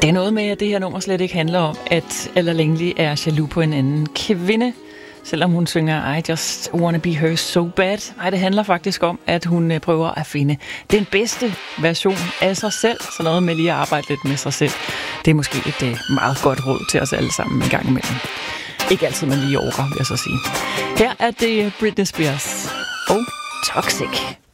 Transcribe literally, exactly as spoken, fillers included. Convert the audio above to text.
Det er noget med, at det her nummer slet ikke handler om, at Ella Langley er jaloux på en anden kvinde, selvom hun synger I just wanna be her so bad. Nej, det handler faktisk om, at hun prøver at finde den bedste version af sig selv. Så noget med lige at arbejde lidt med sig selv. Det er måske et meget godt råd til os alle sammen en gang imellem. Ikke altid man lige orker, vil jeg så sige. Her er det Britney Spears og Toxic.